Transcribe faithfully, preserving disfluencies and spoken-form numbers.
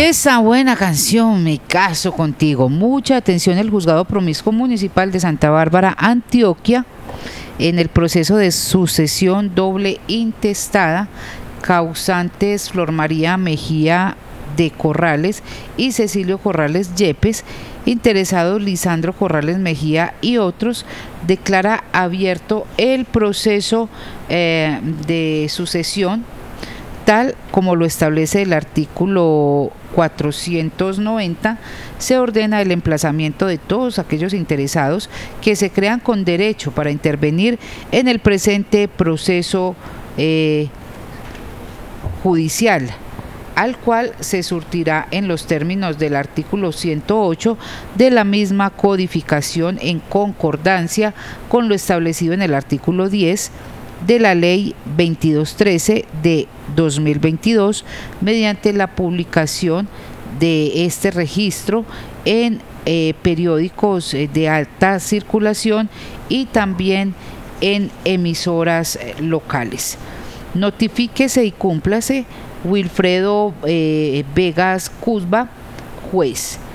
esa buena canción, Me caso contigo. Mucha atención, el Juzgado Promiscuo Municipal de Santa Bárbara, Antioquia, en el proceso de sucesión doble intestada, causantes Flor María Mejía de Corrales y Cecilio Corrales Yepes, interesados Lisandro Corrales Mejía y otros, declara abierto el proceso eh, de sucesión tal como lo establece el artículo cuatrocientos noventa. Se ordena el emplazamiento de todos aquellos interesados que se crean con derecho para intervenir en el presente proceso eh, judicial, al cual se surtirá en los términos del artículo ciento ocho de la misma codificación, en concordancia con lo establecido en el artículo diez de la Ley veintidós trece de dos mil veintidós, mediante la publicación de este registro en eh, periódicos de alta circulación y también en emisoras locales. Notifíquese y cúmplase. Wilfredo eh, Vegas Cusba, juez.